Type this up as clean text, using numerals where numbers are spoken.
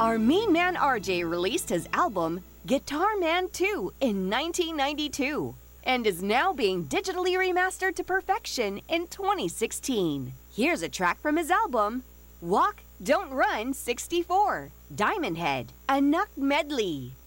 Our main man RJ released his album Guitar Man 2 in 1992 and is now being digitally remastered to perfection in 2016. Here's a track from his album, Walk, Don't Run 64, Diamond Head, a Nuck Medley.